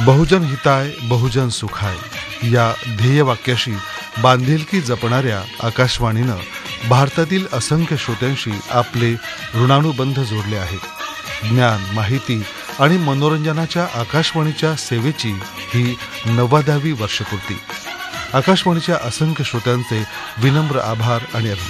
बहुजन हिताय बहुजन सुखाय या ध्येयवाक्याशी बांधिलकी जपणाऱ्या आकाशवाणीनं भारतातील असंख्य श्रोत्यांशी आपले ऋणानुबंध जोडले आहेत. ज्ञान, माहिती आणि मनोरंजनाच्या आकाशवाणीच्या सेवेची ही 90वी वर्षपूर्ती. आकाशवाणीच्या असंख्य श्रोत्यांचे विनम्र आभार आणि अभिनंदन.